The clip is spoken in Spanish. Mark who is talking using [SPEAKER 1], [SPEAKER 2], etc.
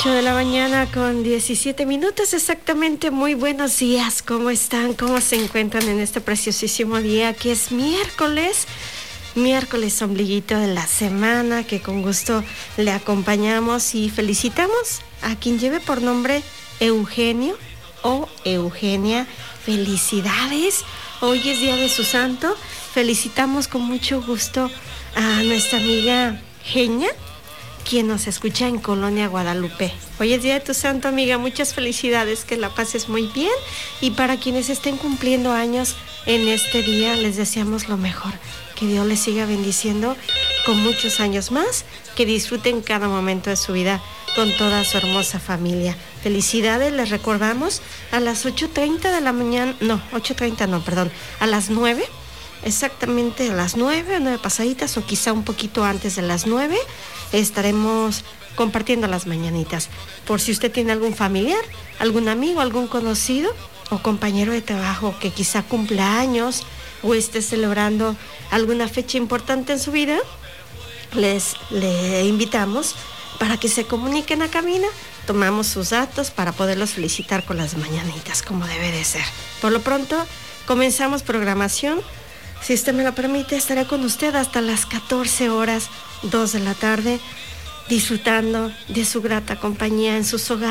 [SPEAKER 1] 8 de la mañana con 17 minutos exactamente. Muy buenos días, ¿cómo están? ¿Cómo se encuentran en este preciosísimo día que es miércoles? Miércoles, ombliguito de la semana, que con gusto le acompañamos y felicitamos a quien lleve por nombre Eugenio o Eugenia. Felicidades, hoy es día de su santo. Felicitamos con mucho gusto a nuestra amiga Genia, quien nos escucha en Colonia Guadalupe. Hoy es día de tu santo, amiga, muchas felicidades, que la pases muy bien, y para quienes estén cumpliendo años en este día, les deseamos lo mejor, que Dios les siga bendiciendo con muchos años más, que disfruten cada momento de su vida con toda su hermosa familia. Felicidades, les recordamos, a las 8:30 de la mañana, a las 9, exactamente a las 9 pasaditas, o quizá un poquito antes de las 9, estaremos compartiendo las mañanitas. Por si usted tiene algún familiar, algún amigo, algún conocido o compañero de trabajo que quizá cumpla años o esté celebrando alguna fecha importante en su vida, le invitamos para que se comuniquen a cabina. Tomamos sus datos para poderlos felicitar con las mañanitas, como debe de ser. Por lo pronto, comenzamos programación. Si usted me lo permite, estaré con usted hasta las 14 horas, 2 de la tarde, disfrutando de su grata compañía en sus hogares.